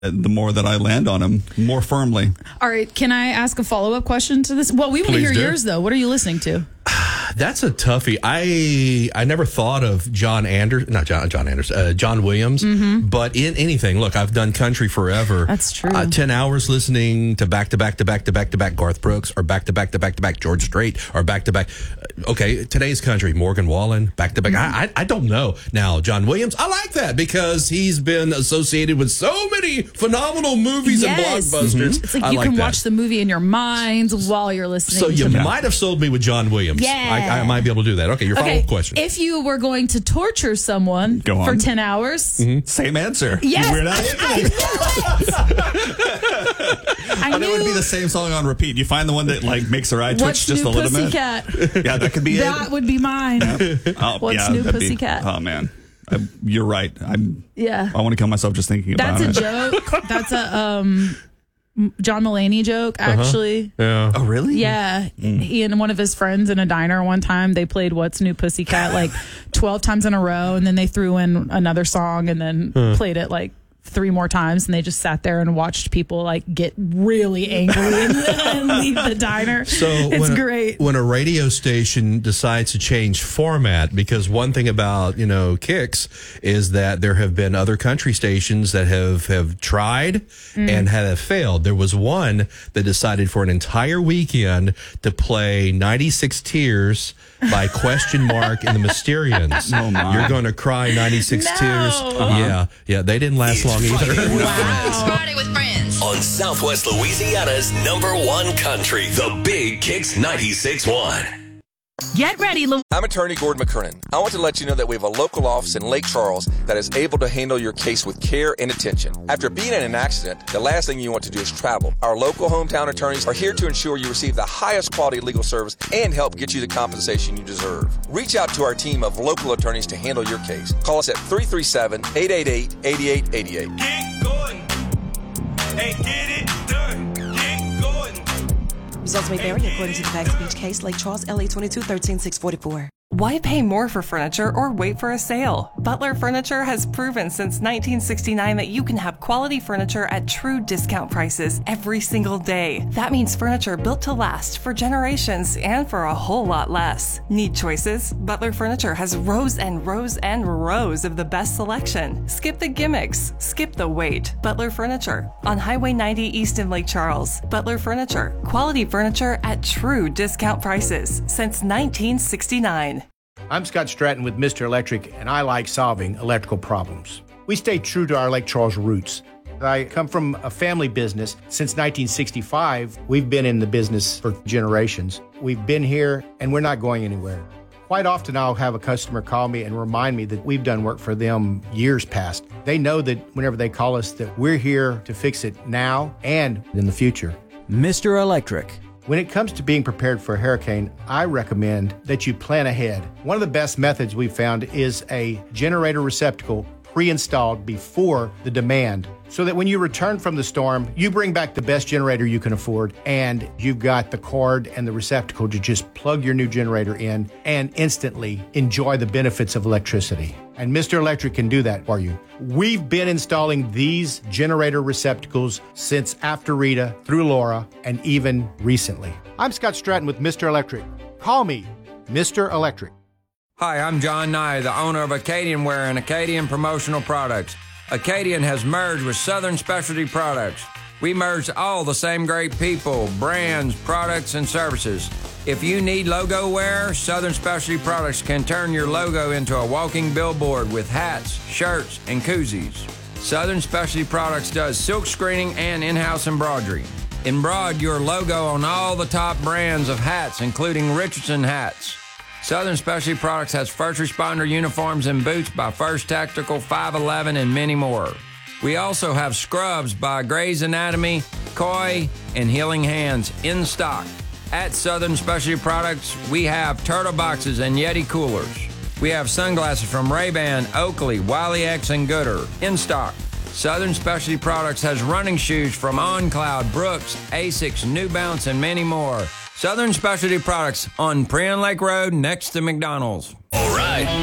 the more that I land on them more firmly. All right. Can I ask a follow-up question to this? Well, we want to hear yours, though. What are you listening to? That's a toughie. I never thought of John Williams, but in anything. Look, I've done country forever. That's true. 10 hours listening to back Garth Brooks, or back to George Strait, or back to back. Okay, today's country, Morgan Wallen, back to back. I don't know. Now, John Williams, I like that because he's been associated with so many phenomenal movies and blockbusters. It's like you can watch the movie in your mind while you're listening. So you might have sold me with John Williams. Yeah. I might be able to do that. Okay, your follow-up question. If you were going to torture someone for 10 hours. Same answer. Yes. Weird Al I Yankovic. knew It would be the same song on repeat. You find the one that like makes her eye twitch just a little Pussycat? bit. Yeah, that could be That would be mine. What's New Pussycat? Oh, man. You're right. I want to kill myself just thinking about it. That's a joke. That's a John Mulaney joke, actually. Yeah. Oh, really? Yeah. He and one of his friends in a diner one time, they played What's New Pussycat like 12 times in a row, and then they threw in another song and then played it like 3 more times, and they just sat there and watched people like get really angry and leave the diner. So it's great when a radio station decides to change format, because one thing about Kicks is that there have been other country stations that have tried and have failed. There was one that decided for an entire weekend to play 96 Tears by Question Mark and the Mysterians. Oh, my. You're going to cry 96 Tears. Yeah, they didn't last long either. Friday with Friends on Southwest Louisiana's #1 country, the Big Kicks 96.1. Get ready, I'm attorney Gordon McKernan. I want to let you know that we have a local office in Lake Charles that is able to handle your case with care and attention. After being in an accident, the last thing you want to do is travel. Our local hometown attorneys are here to ensure you receive the highest quality legal service and help get you the compensation you deserve. Reach out to our team of local attorneys to handle your case. Call us at 337-888-8888. Get going and get it done. Get going. Results may vary according to the facts of each case. Lake Charles, LA 22-13644. Why pay more for furniture or wait for a sale? Butler Furniture has proven since 1969 that you can have quality furniture at true discount prices every single day. That means furniture built to last for generations and for a whole lot less. Need choices? Butler Furniture has rows and rows and rows of the best selection. Skip the gimmicks. Skip the wait. Butler Furniture on Highway 90 East in Lake Charles. Butler Furniture. Quality furniture at true discount prices since 1969. I'm Scott Stratton with Mr. Electric, and I like solving electrical problems. We stay true to our Lake Charles roots. I come from a family business. Since 1965, we've been in the business for generations. We've been here, and we're not going anywhere. Quite often, I'll have a customer call me and remind me that we've done work for them years past. They know that whenever they call us, that we're here to fix it now and in the future. Mr. Electric. When it comes to being prepared for a hurricane, I recommend that you plan ahead. One of the best methods we've found is a generator receptacle pre-installed before the demand, so that when you return from the storm, you bring back the best generator you can afford, and you've got the cord and the receptacle to just plug your new generator in and instantly enjoy the benefits of electricity. And Mr. Electric can do that for you. We've been installing these generator receptacles since after Rita, through Laura, and even recently. I'm Scott Stratton with Mr. Electric. Call me Mr. Electric. Hi, I'm John Nye, the owner of Acadian Wear and Acadian Promotional Products. Acadian has merged with Southern Specialty Products. We merged all the same great people, brands, products, and services. If you need logo wear, Southern Specialty Products can turn your logo into a walking billboard with hats, shirts, and koozies. Southern Specialty Products does silk screening and in-house embroidery. Embroider your logo on all the top brands of hats, including Richardson hats. Southern Specialty Products has first responder uniforms and boots by First Tactical, 511, and many more. We also have scrubs by Grey's Anatomy, Koi, and Healing Hands in stock. At Southern Specialty Products, we have turtle boxes and Yeti coolers. We have sunglasses from Ray-Ban, Oakley, Wiley X, and Gooder in stock. Southern Specialty Products has running shoes from OnCloud, Brooks, Asics, New Balance, and many more. Southern Specialty Products on Prion Lake Road next to McDonald's. All right.